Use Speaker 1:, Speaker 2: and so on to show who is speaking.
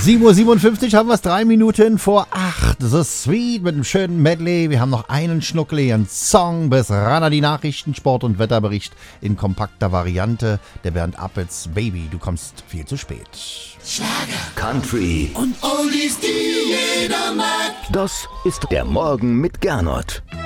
Speaker 1: 7:57 Uhr haben wir es, 3 Minuten vor 8. The Sweet mit einem schönen Medley. Wir haben noch einen Schnuckli, einen Song bis ran an die Nachrichten, Sport- und Wetterbericht in kompakter Variante. Der Bernd Appels, Baby, du kommst viel zu spät.
Speaker 2: Schlager, Country und Oldies, die jeder mag.
Speaker 3: Das ist der Morgen mit Gernot.